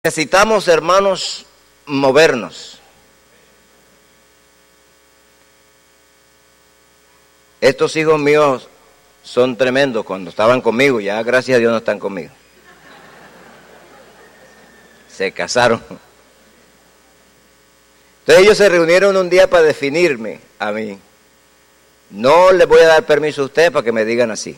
Necesitamos, hermanos, movernos. Estos hijos míos son tremendos. Cuando estaban conmigo, ya gracias a Dios no están conmigo. Se casaron. Entonces ellos se reunieron un día para definirme a mí. No les voy a dar permiso a ustedes para que me digan así.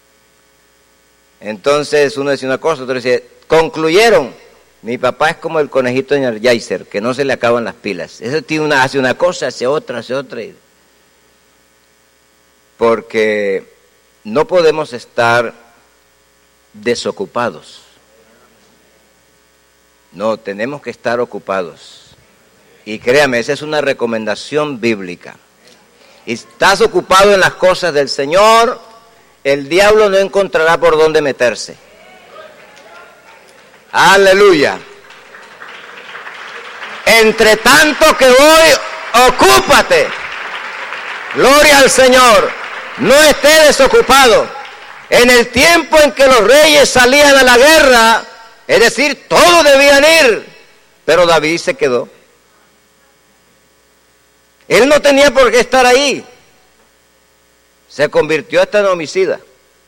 Entonces uno decía una cosa, otro decía, concluyeron. Mi papá es como el conejito de Energizer, que no se le acaban las pilas. Ese tiene hace una cosa, hace otra. Porque no podemos estar desocupados. No, tenemos que estar ocupados. Y créame, esa es una recomendación bíblica. Y estás ocupado en las cosas del Señor, el diablo no encontrará por dónde meterse. Aleluya. Entre tanto que voy, ocúpate. Gloria al Señor. No esté desocupado. En el tiempo en que los reyes salían a la guerra, es decir, todos debían ir, pero David se quedó. Él no tenía por qué estar ahí. Se convirtió hasta en homicida.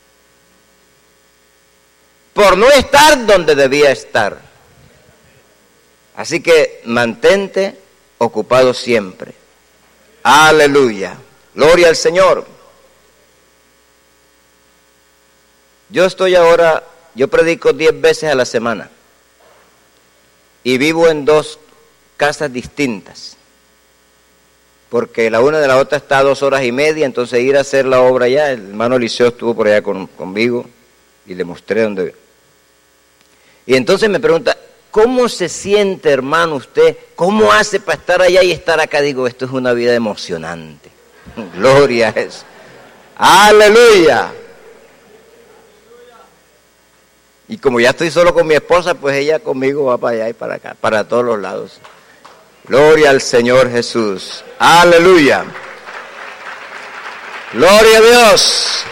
Por no estar donde debía estar. Así que mantente ocupado siempre. Aleluya. Gloria al Señor. Yo predico 10 veces a la semana. Y vivo en 2 casas distintas. Porque la una de la otra está a 2 horas y media, entonces ir a hacer la obra allá. El hermano Eliseo estuvo por allá conmigo y le mostré dónde. Y entonces me pregunta, ¿cómo se siente, hermano, usted? ¿Cómo hace para estar allá y estar acá? Digo, esto es una vida emocionante. Gloria a Jesús. Aleluya. Y como ya estoy solo con mi esposa, pues ella conmigo va para allá y para acá, para todos los lados. Gloria al Señor Jesús. Aleluya. Gloria a Dios.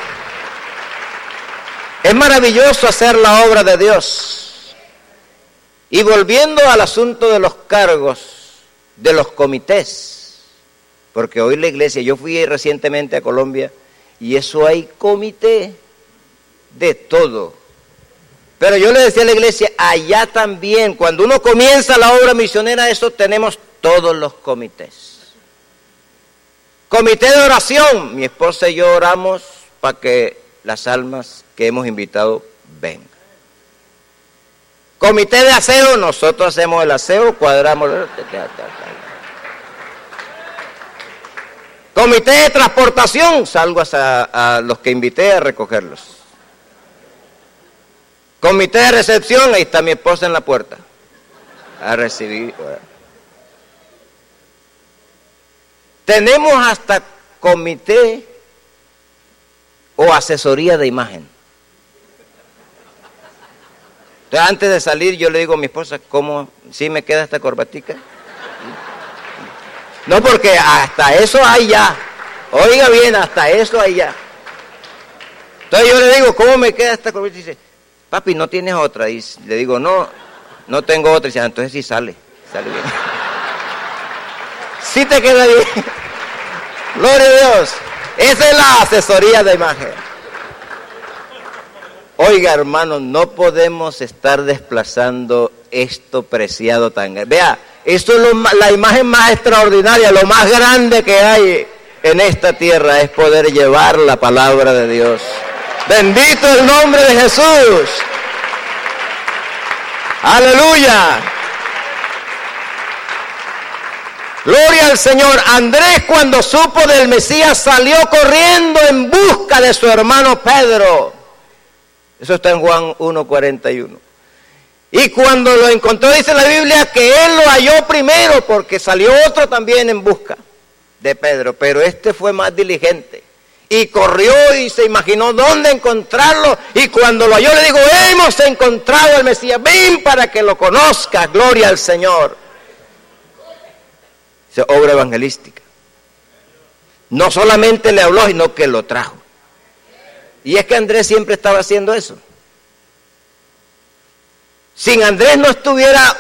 Es maravilloso hacer la obra de Dios. Y volviendo al asunto de los cargos, de los comités, porque hoy la iglesia, yo fui recientemente a Colombia, y eso hay comité de todo. Pero yo le decía a la iglesia, allá también, cuando uno comienza la obra misionera, eso tenemos todos los comités. Comité de oración, mi esposa y yo oramos para que las almas que hemos invitado vengan. Comité de aseo, nosotros hacemos el aseo, cuadramos. Comité de transportación, salgo a los que invité a recogerlos. Comité de recepción, ahí está mi esposa en la puerta, a recibir. Tenemos hasta comité o asesoría de imagen. Entonces, antes de salir, yo le digo a mi esposa, ¿cómo? ¿Sí me queda esta corbatica? No, porque hasta eso hay ya. Oiga bien, hasta eso hay ya. Entonces yo le digo, ¿cómo me queda esta corbatica? Y dice, papi, ¿no tienes otra? Y le digo, no tengo otra. Y dice, entonces sí sale bien. Sí te queda bien. Gloria a Dios. Esa es la asesoría de imagen. Oiga, hermanos, no podemos estar desplazando esto preciado tan grande. Vea, esto es la imagen más extraordinaria, lo más grande que hay en esta tierra es poder llevar la palabra de Dios. Bendito el nombre de Jesús. Aleluya. Gloria al Señor. Andrés, cuando supo del Mesías, salió corriendo en busca de su hermano Pedro. Eso está en Juan 1:41. Y cuando lo encontró, dice la Biblia, que él lo halló primero, porque salió otro también en busca de Pedro. Pero este fue más diligente. Y corrió y se imaginó dónde encontrarlo. Y cuando lo halló, le dijo, hemos encontrado al Mesías. Ven para que lo conozcas. Gloria al Señor. Esa obra evangelística. No solamente le habló, sino que lo trajo. Y es que Andrés siempre estaba haciendo eso. sin Andrés no estuviera